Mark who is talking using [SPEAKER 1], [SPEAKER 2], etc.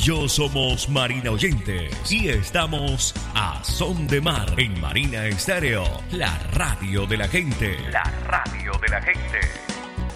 [SPEAKER 1] yo somos Marina Oyentes y estamos a Son de Mar en Marina Estéreo, la radio de la gente. La radio de la gente.